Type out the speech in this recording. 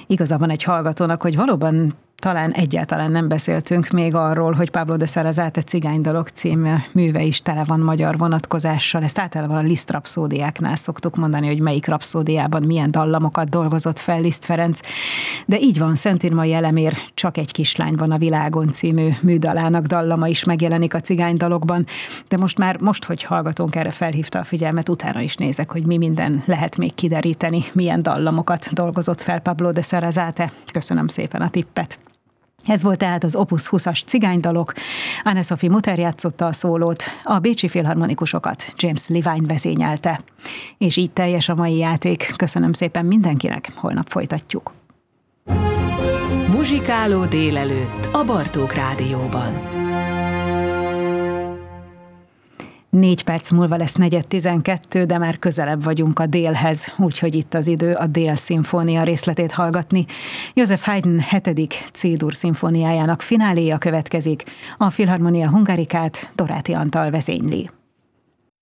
Igaza van egy hallgatónak, hogy valóban talán egyáltalán nem beszéltünk még arról, hogy Pablo de Sarasate Cigánydalok című műve is tele van magyar vonatkozással. Ezt általában a Liszt rapszódiáknál szoktuk mondani, hogy melyik rapszódiában milyen dallamokat dolgozott fel Liszt Ferenc. De így van, Szentírmai Elemér Csak egy kislány van a világon című műdalának dallama is megjelenik a Cigánydalokban. De most, hogy hallgatónk erre felhívta a figyelmet, utána is nézek, hogy mi minden lehet még kideríteni, milyen dallamokat dolgozott fel Pablo de Sarasate. Köszönöm szépen a tippet. Ez volt tehát az Opus 20-as Cigánydalok. Anne-Sophie Mutter játszotta a szólót, a bécsi filharmonikusokat James Levine vezényelte. És így teljes a mai játék. Köszönöm szépen mindenkinek, holnap folytatjuk. Muzsikáló délelőtt a Bartók Rádióban. 4 perc múlva lesz 4:12, de már közelebb vagyunk a délhez, úgyhogy itt az idő a Dél szimfónia részletét hallgatni. József Haydn 7. C-dur szimfóniájának fináléja következik, a Filharmonia Hungaricát Doráti Antal vezényli.